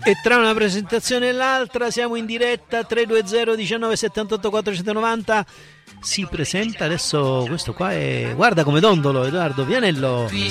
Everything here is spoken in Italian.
E tra una presentazione e l'altra siamo in diretta. 320 19 78 490 si presenta adesso. Questo qua è, guarda come dondolo, Edoardo Vianello.